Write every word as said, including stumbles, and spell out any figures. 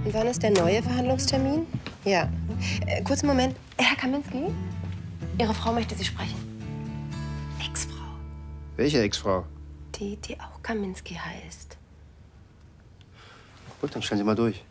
Und wann ist der neue Verhandlungstermin? Ja. Äh, kurzen Moment. Herr Kaminski? Ihre Frau möchte Sie sprechen. Ex-Frau. Welche Ex-Frau? Die, die auch Kaminski heißt. Gut, dann stellen Sie mal durch.